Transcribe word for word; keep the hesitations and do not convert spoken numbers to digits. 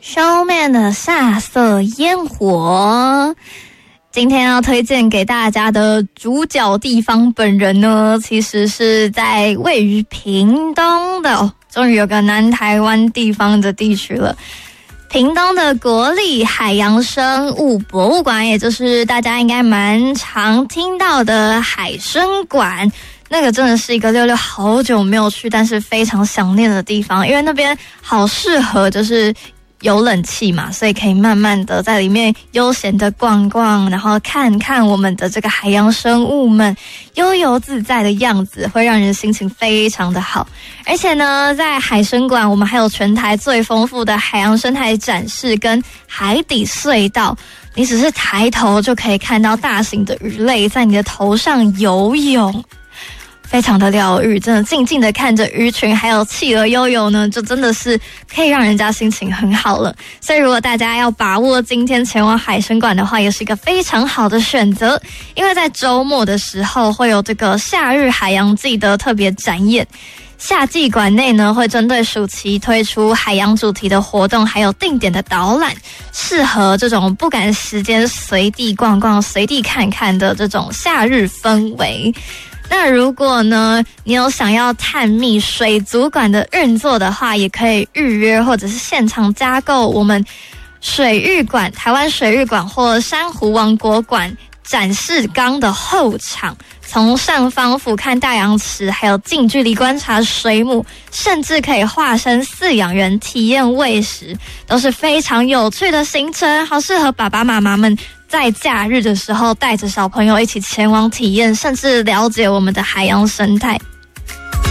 消灭的煞色烟火。今天要推荐给大家的主角地方本人呢，其实是在位于屏东的，哦，终于有个南台湾地方的地区了。屏东的国立海洋生物博物馆，也就是大家应该蛮常听到的海生馆。那个真的是一个六六好久没有去，但是非常想念的地方，因为那边好适合就是有冷气嘛，所以可以慢慢的在里面悠闲的逛逛，然后看看我们的这个海洋生物们悠游自在的样子，会让人心情非常的好。而且呢，在海生馆我们还有全台最丰富的海洋生态展示跟海底隧道，你只是抬头就可以看到大型的鱼类在你的头上游泳，非常的疗愈，真的静静的看着鱼群还有企鹅悠游呢，就真的是可以让人家心情很好了。所以如果大家要把握今天前往海生馆的话，也是一个非常好的选择，因为在周末的时候会有这个夏日海洋季的特别展演。夏季馆内呢，会针对暑期推出海洋主题的活动，还有定点的导览，适合这种不赶时间随地逛逛随地看看的这种夏日氛围。那如果呢，你有想要探秘水族馆的运作的话，也可以预约或者是现场加购我们水域馆、台湾水域馆或珊瑚王国馆展示缸的后场，从上方俯瞰大洋池，还有近距离观察水母，甚至可以化身饲养员体验喂食，都是非常有趣的行程，好适合爸爸妈妈们在假日的时候带着小朋友一起前往体验，甚至了解我们的海洋生态。